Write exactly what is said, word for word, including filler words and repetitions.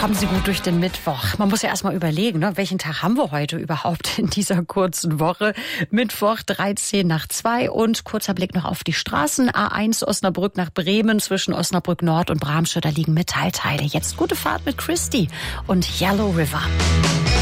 Kommen Sie gut durch den Mittwoch. Man muss ja erst mal überlegen, ne, welchen Tag haben wir heute überhaupt in dieser kurzen Woche? Mittwoch dreizehn nach zwei und kurzer Blick noch auf die Straßen. A eins Osnabrück nach Bremen zwischen Osnabrück Nord und Bramsche, da liegen Metallteile. Jetzt gute Fahrt mit Christy und Yellow River.